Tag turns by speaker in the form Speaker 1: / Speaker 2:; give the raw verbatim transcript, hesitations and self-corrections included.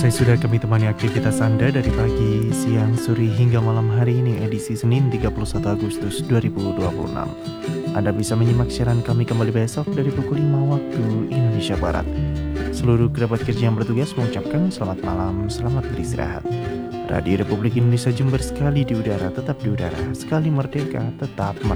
Speaker 1: Usai sudah kami temani aktivitas Anda dari pagi, siang, sore hingga malam hari ini edisi Senin tiga puluh satu Agustus dua ribu dua puluh enam. Anda bisa menyimak siaran kami kembali besok dari pukul lima waktu Indonesia Barat. Seluruh kerabat kerja yang bertugas mengucapkan selamat malam, selamat beristirahat. Radio Republik Indonesia Jember sekali di udara, tetap di udara. Sekali merdeka, tetap merdeka.